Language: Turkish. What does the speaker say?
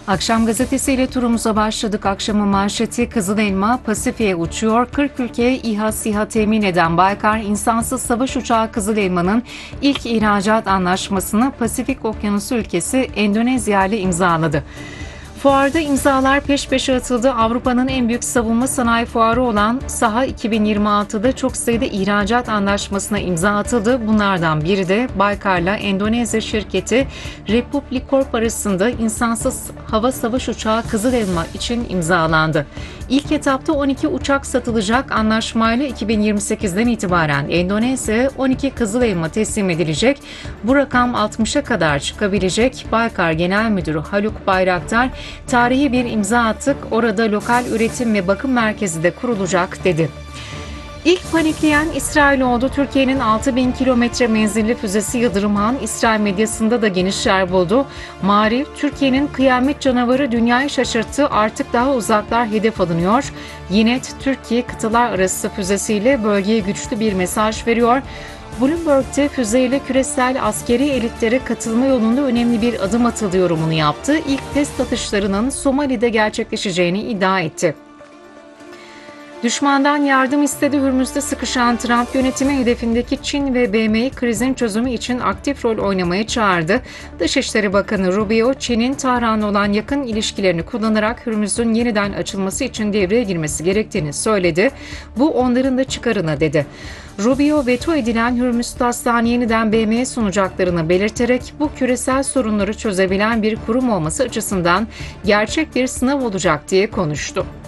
Akşam gazetesiyle turumuza başladık. Akşamın manşeti Kızıl Elma Pasifik'e uçuyor. 40 ülkeye İHA SİHA temin eden Baykar, insansız savaş uçağı Kızıl Elma'nın ilk ihracat anlaşmasını Pasifik Okyanusu ülkesi Endonezya ile imzaladı. Fuarda imzalar peş peşe atıldı. Avrupa'nın en büyük savunma sanayi fuarı olan SAHA 2026'da çok sayıda ihracat anlaşmasına imza atıldı. Bunlardan biri de Baykar'la Endonezya şirketi Republic Corp arasında insansız hava savaş uçağı Kızıl Elma için imzalandı. İlk etapta 12 uçak satılacak. Anlaşmayla 2028'den itibaren Endonezya'ya 12 Kızıl Elma teslim edilecek. Bu rakam 60'a kadar çıkabilecek. Baykar Genel Müdürü Haluk Bayraktar, "Tarihi bir imza attık, orada lokal üretim ve bakım merkezi de kurulacak," dedi. İlk panikleyen İsrail oldu. Türkiye'nin 6.000 kilometre menzilli füzesi Yıldırım Han, İsrail medyasında da geniş yer buldu. Marif, Türkiye'nin kıyamet canavarı dünyayı şaşırttı, artık daha uzaklar hedef alınıyor. Yinet, Türkiye kıtalar arası füzesiyle bölgeye güçlü bir mesaj veriyor. Bloomberg'te füzeyle küresel askeri elitlere katılma yolunda önemli bir adım atıldı yorumunu yaptı. İlk test atışlarının Somali'de gerçekleşeceğini iddia etti. Düşmandan yardım istedi. Hürmüz'de sıkışan Trump yönetimi hedefindeki Çin ve BM'yi krizin çözümü için aktif rol oynamaya çağırdı. Dışişleri Bakanı Rubio, Çin'in Tahran'la olan yakın ilişkilerini kullanarak Hürmüz'ün yeniden açılması için devreye girmesi gerektiğini söyledi. Bu onların da çıkarına, dedi. Rubio, veto edilen Hürmüz taslağını yeniden BM'ye sunacaklarını belirterek bu küresel sorunları çözebilen bir kurum olması açısından gerçek bir sınav olacak diye konuştu.